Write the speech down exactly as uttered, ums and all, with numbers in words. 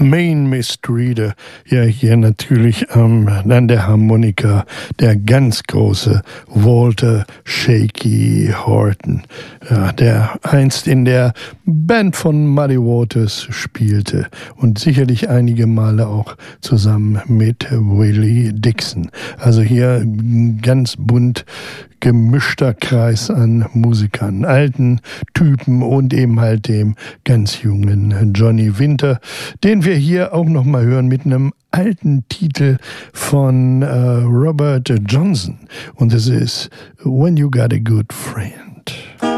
Main Mistreater, ja hier natürlich ähm, an der Harmonika der ganz große Walter Shaky Horton, ja, der einst in der Band von Muddy Waters spielte und sicherlich einige Male auch zusammen mit Willie Dixon. Also hier ein ganz bunt gemischter Kreis an Musikern, alten Typen und eben halt dem ganz jungen Johnny Winter, den wir hier auch noch mal hören mit einem alten Titel von äh, Robert Johnson, und es ist When You Got a Good Friend.